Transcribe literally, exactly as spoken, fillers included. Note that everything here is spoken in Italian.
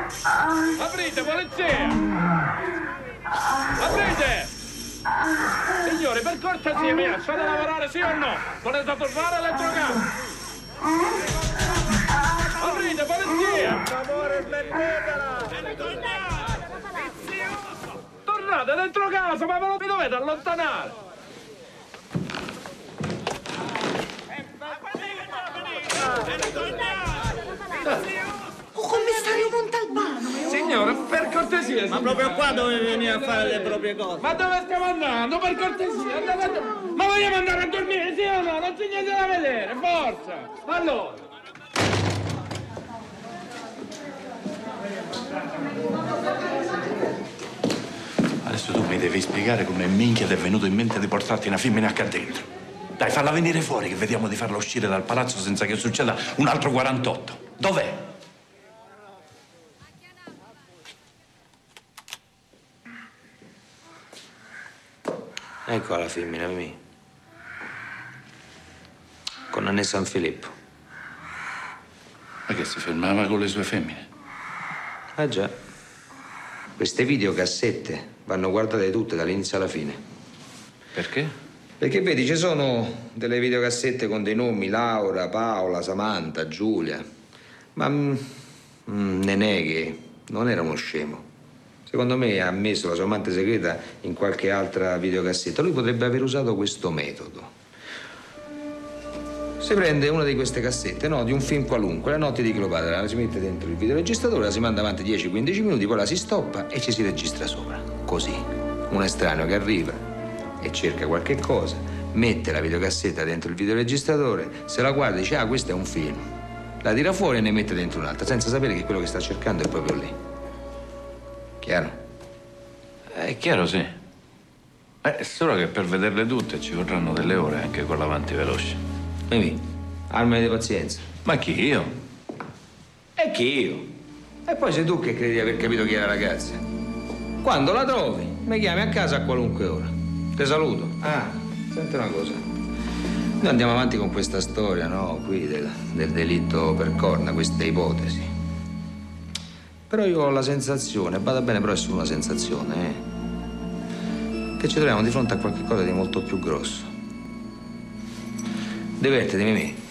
Aprite, polizia! Aprite! Signore, per cortesia mia, lasciate lavorare, sì o no? Volete tornare all'elettrocamera? Aprite, polizia! Per favore, smettetela! Tornate dentro casa, ma ve lo vi dovete allontanare! Oh, commissario Montalbano! Signore, per cortesia, signore. Ma proprio qua dove venire a fare le proprie cose? Ma dove stiamo andando? Per cortesia, andate a dormire. Ma vogliamo andare a dormire, sì o no? Non c'è niente da vedere, forza! Allora! Adesso tu mi devi spiegare come minchia ti è venuto in mente di portarti una femmina qua dentro. Dai, falla venire fuori che vediamo di farla uscire dal palazzo senza che succeda un altro quarantotto. Dov'è? Ecco la femmina mia. Con Nanè San Filippo. Ma che si fermava con le sue femmine? Ah già. Queste videocassette vanno guardate tutte dall'inizio alla fine. Perché? Perché vedi, ci sono delle videocassette con dei nomi: Laura, Paola, Samantha, Giulia. Ma mm, Nenè, che non era uno scemo. Secondo me ha messo la sua amante segreta in qualche altra videocassetta. Lui potrebbe aver usato questo metodo. Si prende una di queste cassette, no, di un film qualunque, La notte di Cleopatra, la si mette dentro il videoregistratore, la si manda avanti dieci quindici minuti, poi la si stoppa e ci si registra sopra. Così. Un estraneo che arriva e cerca qualche cosa, mette la videocassetta dentro il videoregistratore, se la guarda e dice: ah, questo è un film. La tira fuori e ne mette dentro un'altra, senza sapere che quello che sta cercando è proprio lì. Chiaro? È chiaro, sì. È solo che per vederle tutte ci vorranno delle ore anche con l'avanti veloce. Mimì, armane di pazienza. Ma chi, io? E chi io? E poi sei tu che credi di aver capito chi è la ragazza. Quando la trovi, mi chiami a casa a qualunque ora. Ti saluto. Ah, senti una cosa. Noi andiamo avanti con questa storia, no? Qui del, del delitto per corna, queste ipotesi. Però io ho la sensazione, bada bene, però è solo una sensazione, eh, che ci troviamo di fronte a qualche cosa di molto più grosso. Divertiti, Mimì.